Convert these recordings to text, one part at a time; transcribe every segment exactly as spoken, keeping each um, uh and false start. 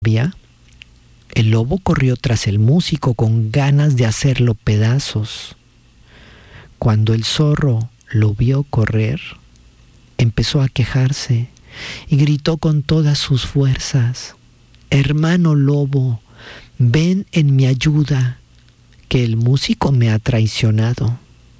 el lobo corrió tras el músico con ganas de hacerlo pedazos. Cuando el zorro lo vio correr, empezó a quejarse y gritó con todas sus fuerzas: «Hermano lobo, ven en mi ayuda, que el músico me ha traicionado».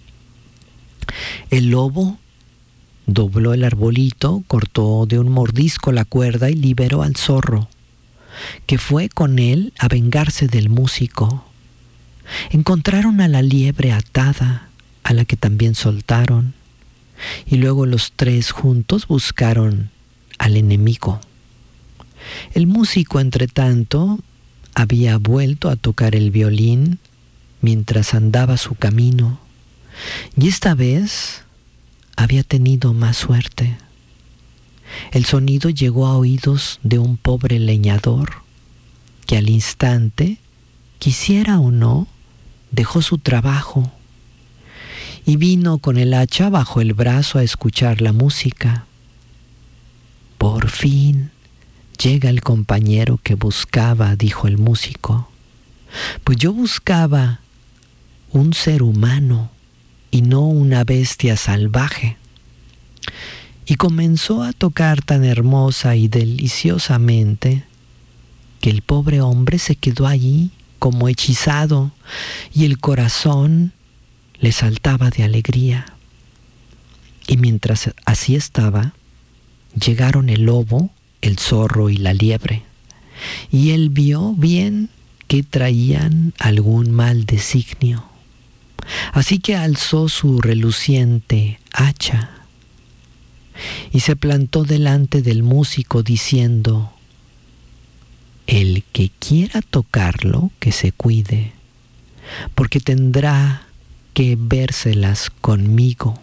El lobo dobló el arbolito, cortó de un mordisco la cuerda y liberó al zorro, que fue con él a vengarse del músico. Encontraron a la liebre atada, a la que también soltaron, y luego los tres juntos buscaron al enemigo. El músico, entretanto, había vuelto a tocar el violín mientras andaba su camino, y esta vez había tenido más suerte. El sonido llegó a oídos de un pobre leñador que al instante, quisiera o no, dejó su trabajo y vino con el hacha bajo el brazo a escuchar la música. «Por fin llega el compañero que buscaba», dijo el músico. «Pues yo buscaba un ser humano y no una bestia salvaje». Y comenzó a tocar tan hermosa y deliciosamente que el pobre hombre se quedó allí como hechizado y el corazón le saltaba de alegría. Y mientras así estaba, llegaron el lobo, el zorro y la liebre, y él vio bien que traían algún mal designio. Así que alzó su reluciente hacha y se plantó delante del músico diciendo: «El que quiera tocarlo, que se cuide, porque tendrá que vérselas conmigo».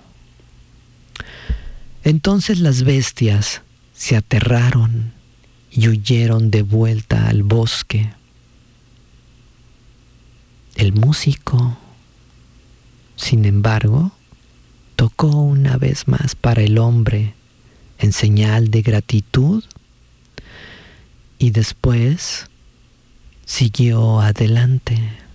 Entonces las bestias se aterraron y huyeron de vuelta al bosque. El músico, sin embargo, tocó una vez más para el hombre en señal de gratitud y después siguió adelante.